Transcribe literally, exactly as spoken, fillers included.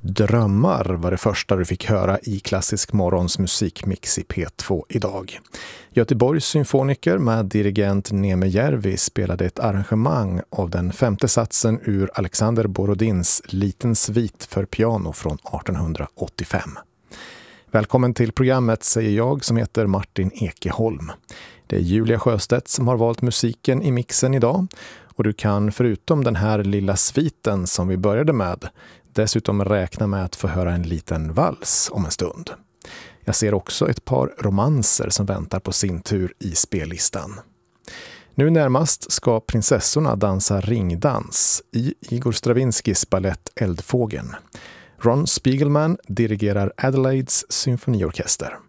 Drömmar var det första du fick höra i Klassisk morgons musikmix i P två idag. Göteborgs symfoniker med dirigent Neme Järvi spelade ett arrangemang av den femte satsen ur Alexander Borodins Liten svit för piano från artonhundraåttiofem. Välkommen till programmet, säger jag som heter Martin Ekeholm. Det är Julia Sjöstedt som har valt musiken i mixen idag. Och du kan förutom den här lilla sviten som vi började med dessutom räkna med att få höra en liten vals om en stund. Jag ser också ett par romanser som väntar på sin tur i spellistan. Nu närmast ska prinsessorna dansa ringdans i Igor Stravinskys ballett Eldfågeln. Ron Spiegelman dirigerar Adelaides symfoniorkester.